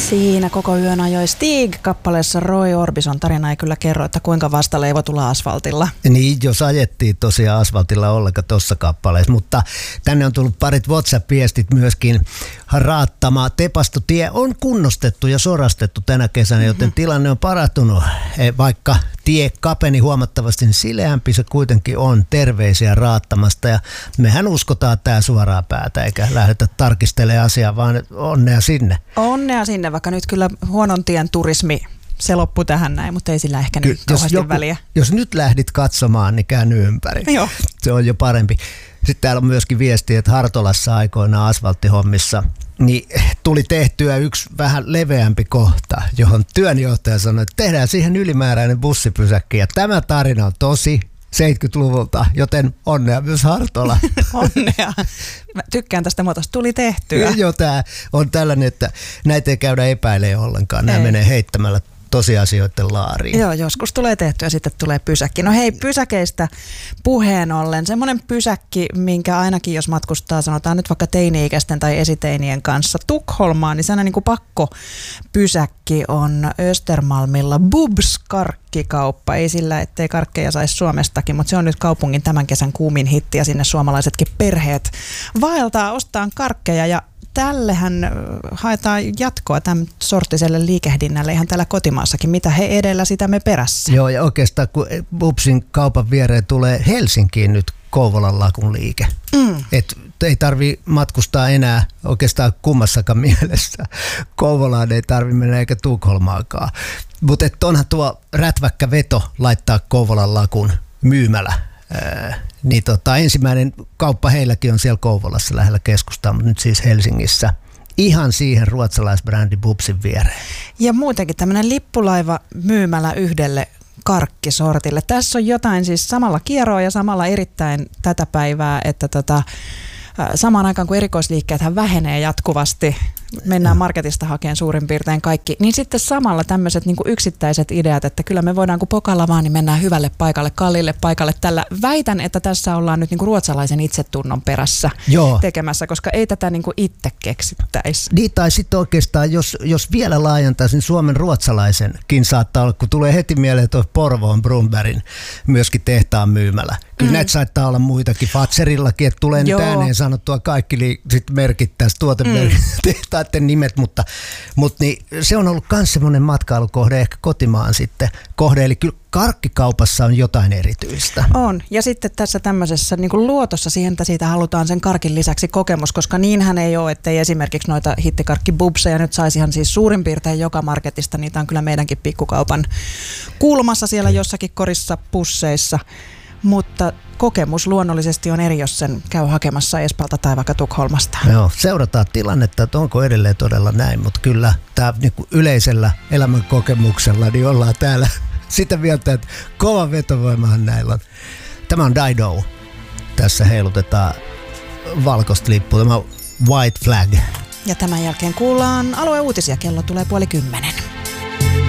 Siinä koko yön ajoi Stig-kappaleessa Roy Orbison. Tarina ei kyllä kerro, että kuinka vasta leivotulla asfaltilla. Niin, jos ajettiin tosiaan asfaltilla ollenkaan tuossa kappaleessa, mutta tänne on tullut parit WhatsApp-viestit myöskin. Raattama Tepastotie on kunnostettu ja sorastettu tänä kesänä, joten tilanne on parantunut. Vaikka tie kapeni huomattavasti, niin sileämpi se kuitenkin on. Terveisiä Raattamasta, ja mehän uskotaan tää suoraa päätä, eikä lähdetä tarkistelemaan asiaa, vaan onnea sinne. Onnea sinne, vaikka nyt kyllä huonon tien turismi, se loppui tähän näin, mutta ei sillä ehkä nyt kauheasti väliä. Jos nyt lähdit katsomaan, niin käänny ympäri. Joo. Se on jo parempi. Sitten täällä on myöskin viesti, että Hartolassa aikoinaan asfalttihommissa niin tuli tehtyä yksi vähän leveämpi kohta, johon työnjohtaja sanoi, että tehdään siihen ylimääräinen bussipysäkki. Ja tämä tarina on tosi 70-luvulta, joten onnea myös Hartola. Onnea. Mä tykkään tästä muotosta. Tuli tehtyä. Joo, tämä on tällainen, että näitä ei käydä epäilemään ollenkaan. Nämä menee heittämällä tosiasioiden laariin. Joo, joskus tulee tehtyä, sitten tulee pysäkki. No hei, pysäkeistä puheen ollen. Semmoinen pysäkki, minkä ainakin jos matkustaa, sanotaan nyt vaikka teini-ikäisten tai esiteinien kanssa Tukholmaan, niin sellainen niin kuin pakko pysäkki on Östermalmilla Bubs karkkikauppa. Ei sillä, ettei karkkeja saisi Suomestakin, mutta se on nyt kaupungin tämän kesän kuumin hitti ja sinne suomalaisetkin perheet vaeltaa ostamaan karkkeja ja tällehän haetaan jatkoa tämän sorttiselle liikehdinnälle ihan täällä kotimaassakin. Mitä he edellä, sitä me perässä. Joo, ja oikeastaan kun Bubsin kaupan viereen tulee Helsinkiin nyt Kouvolan lakun liike. Et ei tarvi matkustaa enää oikeastaan kummassakaan mielessä. Kouvolaan ei tarvi mennä eikä Tukholmaakaan. Mutta onhan tuo rätväkkä veto laittaa Kouvolan lakun myymälä. Niin ensimmäinen kauppa heilläkin on siellä Kouvolassa lähellä keskustaa, mutta nyt siis Helsingissä. Ihan siihen ruotsalaisbrändi Bubsin viereen. Ja muutenkin tämmöinen lippulaiva myymälä yhdelle karkkisortille. Tässä on jotain siis samalla kieroa ja samalla erittäin tätä päivää, että samaan aikaan kun erikoisliikkeethän vähenee jatkuvasti, mennään marketista hakemaan suurin piirtein kaikki, niin sitten samalla tämmöiset niin kuin yksittäiset ideat, että kyllä me voidaan kun pokalla vaan, niin mennään hyvälle paikalle, kalliille paikalle. Tällä väitän, että tässä ollaan nyt niin kuin ruotsalaisen itsetunnon perässä tekemässä, koska ei tätä niin kuin itse keksittäisi. Niin, tai sitten oikeastaan, jos vielä laajentaisin Suomen ruotsalaisenkin saattaa olla, kun tulee heti mieleen tuo Porvoon Brunbergin myöskin tehtaan myymälä. Kyllä näitä saattaa olla muitakin, Fatserillakin, että tulee nyt ääneen sanottua kaikki sitten merkit tästä tehtaiden nimet, mutta niin, se on ollut myös semmoinen matkailukohde, ehkä kotimaan sitten kohde, eli kyllä karkkikaupassa on jotain erityistä. On, ja sitten tässä tämmöisessä niin kuin luotossa siihen, että siitä halutaan sen karkin lisäksi kokemus, koska niinhän ei ole, ettei esimerkiksi noita hittikarkkibubseja nyt saisi ihan siis suurin piirtein joka marketista, niitä on kyllä meidänkin pikkukaupan kulmassa siellä jossakin korissa pusseissa. Mutta kokemus luonnollisesti on eri, jos sen käy hakemassa Espalta tai vaikka Tukholmasta. Joo, seurataan tilannetta, että onko edelleen todella näin, mutta kyllä tämä niinku yleisellä elämänkokemuksella niin ollaan täällä sitä mieltä, että kova vetovoimahan näillä on. Tämä on Dido. Tässä heilutetaan valkoista lippua, tämä White Flag. Ja tämän jälkeen kuullaan alueuutisia, kello tulee 9:30.